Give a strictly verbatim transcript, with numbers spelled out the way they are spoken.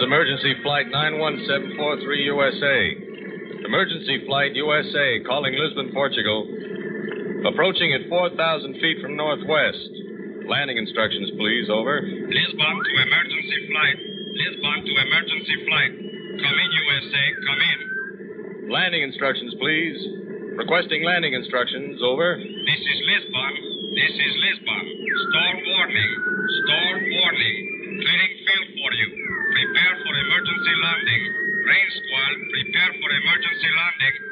Emergency Flight nine one seven four three U S A. Emergency Flight U S A calling Lisbon, Portugal. Approaching at four thousand feet from northwest. Landing instructions, please. Over. Lisbon to emergency flight. Lisbon to emergency flight. Come in, U S A. Come in. Landing instructions, please. Requesting landing instructions. Over. This is Lisbon. This is Lisbon. Storm warning. Storm warning. Clearing field for you. Prepare for emergency landing. Rain squall, prepare for emergency landing.